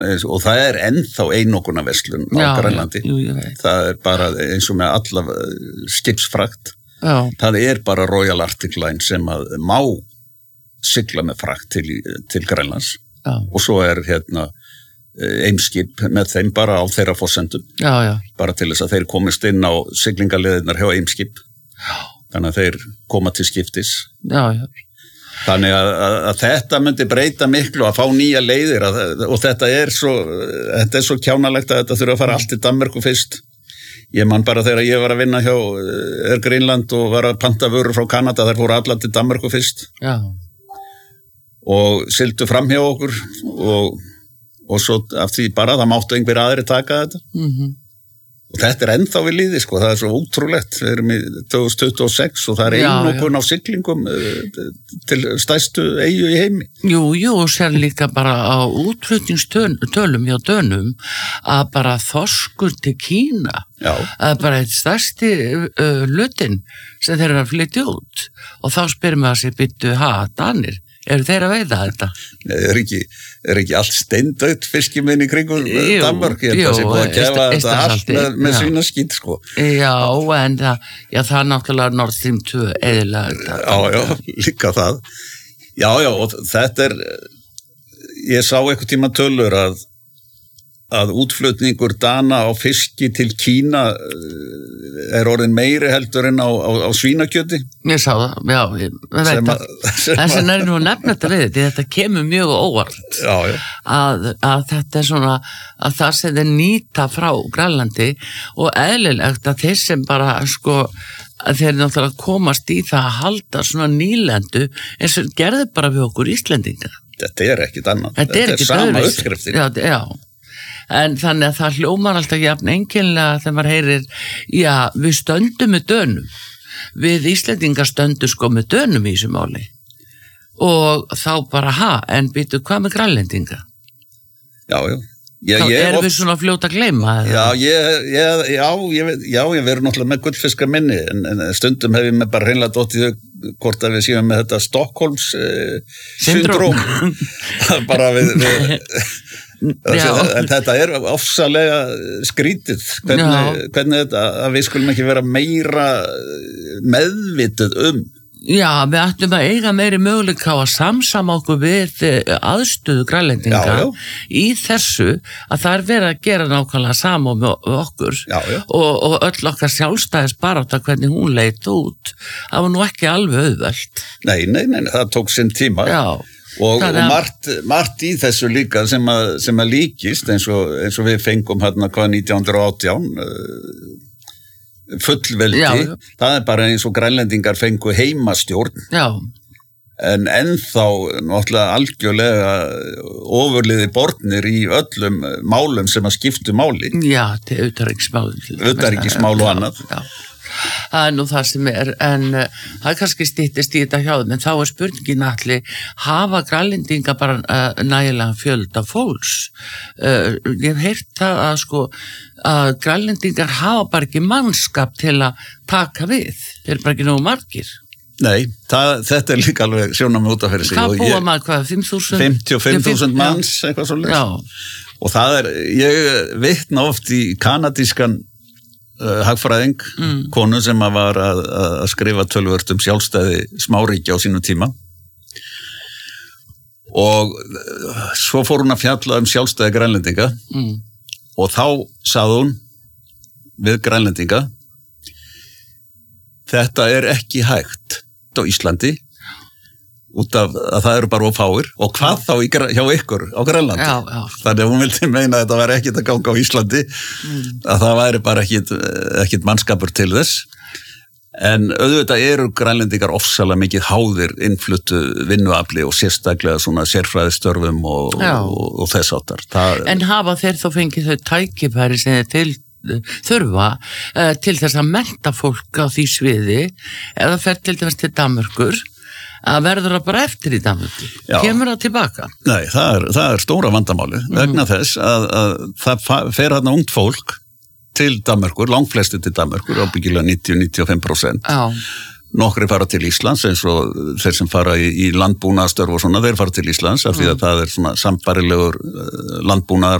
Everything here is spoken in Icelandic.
og það ennþá einokunarverslun á Grænlandi. Það bara eins og með alla skipsfrakt. Já. Það bara Royal Arctic Line sem að má sigla með frakt til Grænlands. Já. Og svo Eimskip með þeim bara á þeirra forsendum. Já. Bara til þess að þeir komist inn á siglingaleðirnar hjá Eimskip. Já. Þannig að þeir koma til skiptis. Já. Þannig að þetta myndi breyta miklu að fá nýja leiðir og þetta svo kjánalegt að þetta þurfa að fara allt til Danmörku fyrst. Ég man bara þegar ég var að vinna hjá Air Greenland og var að panta vörur frá Kanada, þær fóru allar til Danmörku fyrst. Já. Og sigldu fram hjá okkur og svo af því bara það máttu einhver aðri taka þetta. Og þetta ennþá við líði, sko, það svo ótrúlegt. Við erum í 2026 og það einokun á siglingum til stærstu eyju í heimi. Jú, og sér líka bara á útflutningstölum hjá Dönum að bara þorskur til Kína. Já. Að bara eitt stærsti hlutin sem þeir eru að flytja út. Og þá spyrum við að sér byttu, Danir, eru þeir að veiða þetta? Er ekki allt steindautt fiskiminn í kringum Danmörk? Ég held að sé búið að gefa þetta allt með sína skít, sko. Já, en það náttúrulega Nord Stream 2 eðilega þetta. Já, líka það. Já, og þetta ég sá einhvern tíma tölur að útflutningur Dana á fiski til Kína orðin meiri heldur en á svínakjöti. Ég sá það, já, ég veit það. Þess vegna nú að nefna þetta við þetta kemur mjög óvart. Já. Að þetta svona, að það sem þeir nýta frá Grænlandi og eðlilegt að þeir sem bara, sko, að þeir náttúrulega komast í það að halda svona nýlendu eins og gerði bara við okkur Íslendinga. Þetta ekkit annað. Þetta sama uppskriftin. Já. En þannig að það hljómar alltaf jafn einkennilega þegar maður heyrir, já, við stöndum með Dönum. Við Íslendingar stöndum sko með Dönum í þessu máli. Og þá bara, en býtu, hvað með Grænlendinga? Já. Þá erum við svona fljóta að gleyma það. Ég verður náttúrulega með gullfiska minni, en stundum hef ég með bara hreinlega dottið hvort að við séum með þetta Stockholms syndróm. Bara við en þetta ofsalega skrítið hvernig þetta að við skulum ekki vera meira meðvituð Já, við ættum að eiga meiri möguleika á að samsama okkur við aðstöðu Grænlendinga í þessu að það verið að gera nákvæmlega sama með okkur og öll okkar sjálfstæðis barátta hvernig hún leit út það var nú ekki alveg auðvelt. Nei, það tók sinn tíma. Já. Og margt í þessu líka sem að líkist eins og við fengum hérna hvað 1918 fullveldi, það bara eins og grænlendingar fengu heimastjórn en ennþá náttúrulega algjörlega ofurliði bornir í öllum málum sem að skiptu máli. Já, til utanríkismál og annað. Það nú það sem en það kannski styttist í þetta hjá þeim, en þá spurningin allir, hafa grænlendinga bara nægilega fjölda fólks? Ég hef heyrt það að grænlendingar hafa bara ekki mannskap til að taka við, þeir bara ekki nógu margir. Nei, þetta líka alveg sjónum út af fyrir sig. Hvað búa maður, 5.000? 55.000 manns, eitthvað svolítið. Og það ég vitna oft í kanadískan hagfræðing, konu sem var að skrifa töluvert sjálfstæði smáríkja á sínu tíma og svo fór hún að fjalla sjálfstæði grænlendinga og þá sagði hún við grænlendinga þetta ekki hægt á Íslandi út af að það eru bara of fáir og hvað þá hjá ykkur á Grænlandi. Þannig að hún vildi meina að þetta væri ekkit að ganga á Íslandi að það væri bara ekkit mannskapur til þess en auðvitað eru grænlendingar ofsalega mikið háðir innfluttu vinnuafli og sérstaklega svona sérfræðistörfum og þess áttar. En hafa þeir þá fengið þau tækifæri sem þeir þurfa til þess að mennta fólk á því sviði eða fer til dæmis til Danmerkur að verður það bara eftir í Danmörku. Kemur það tilbaka? Nei, það stóra vandamáli vegna þess að það fer þarna ungt fólk til Danmörkur, langflesti til Danmörkur, ábyggilega 90-95%. Nokkri fara til Íslands eins og þeir sem fara í landbúnaðarstörf og svona, þeir fara til Íslands af því að það er svona sambærilegur landbúnaðar